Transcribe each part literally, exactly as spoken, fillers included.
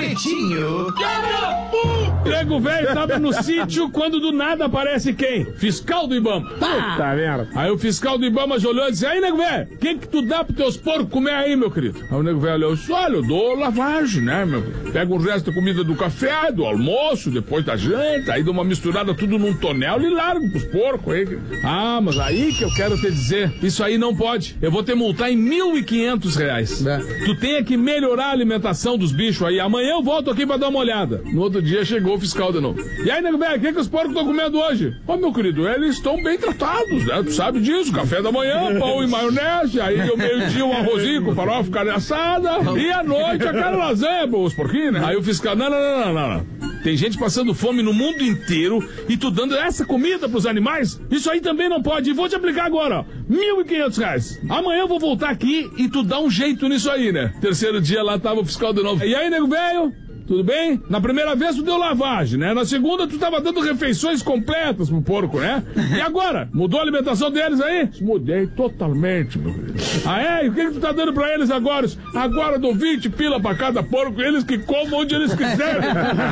Pretinho. Nego velho tava no sítio quando do nada aparece quem? Fiscal do Ibama. Puta merda. Aí o fiscal do Ibama olhou e disse: aí, nego velho, o que que tu dá pros teus porcos comer aí, meu querido? Aí o nego velho olhou e disse: olha, eu dou lavagem, né, meu? Pega o resto da comida do café, do almoço, depois da janta, aí dou uma misturada tudo num tonel e largo pros porcos aí. Ah, mas aí que eu quero te dizer, isso aí não pode. Eu vou te multar em mil e quinhentos reais. É. Tu tem que melhorar a alimentação dos bichos aí. Amanhã eu volto aqui pra dar uma olhada. No outro dia chegou o fiscal de novo. E aí, nego velho, o que que os porcos estão comendo hoje? Ó, meu querido, eles estão bem tratados, né? Tu sabe disso, café da manhã, pão e maionese, aí ao meio-dia um arrozinho com farofa, carne assada, e à noite aquela lasanha, pô, os porquinhos, né? Aí o fiscal, não, não, não, não, não. Tem gente passando fome no mundo inteiro e tu dando essa comida pros animais? Isso aí também não pode. E vou te aplicar agora, ó. mil e quinhentos reais. Amanhã eu vou voltar aqui e tu dá um jeito nisso aí, né? Terceiro dia lá tava o fiscal de novo. E aí, nego velho? Tudo bem? Na primeira vez tu deu lavagem, né? Na segunda tu tava dando refeições completas pro porco, né? E agora? Mudou a alimentação deles aí? Mudei totalmente, meu querido. Ah, é? E o que que tu tá dando pra eles agora? Agora eu dou vinte pila pra cada porco, eles que comam onde eles quiserem.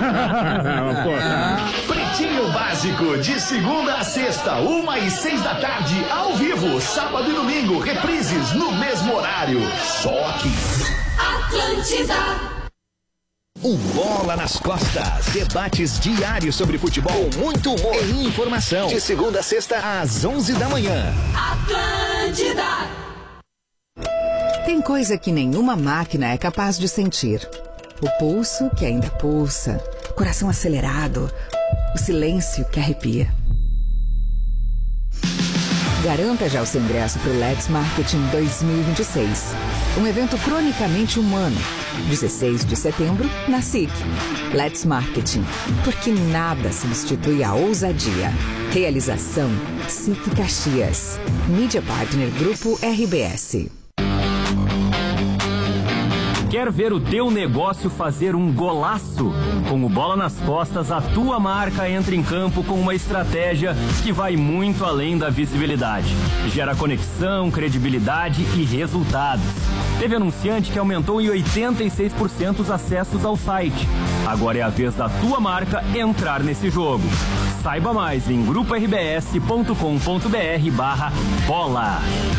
Pretinho Básico, de segunda a sexta, uma e seis da tarde, ao vivo, sábado e domingo, reprises no mesmo horário. Só aqui. Atlântida. Um Bola nas Costas. Debates diários sobre futebol, muito humor e informação. De segunda a sexta, às onze da manhã. Atlântida. Tem coisa que nenhuma máquina é capaz de sentir. O pulso que ainda pulsa, o coração acelerado, o silêncio que arrepia. Garanta já o seu ingresso para o Let's Marketing dois mil e vinte e seis. Um evento cronicamente humano. dezesseis de setembro, na S I C. Let's Marketing. Porque nada substitui a ousadia. Realização S I C Caxias. Mídia Partner Grupo R B S. Quer ver o teu negócio fazer um golaço? Com o Bola nas Costas, a tua marca entra em campo com uma estratégia que vai muito além da visibilidade. Gera conexão, credibilidade e resultados. Teve anunciante que aumentou em oitenta e seis por cento os acessos ao site. Agora é a vez da tua marca entrar nesse jogo. Saiba mais em grupo r b s ponto com ponto b r barra bola.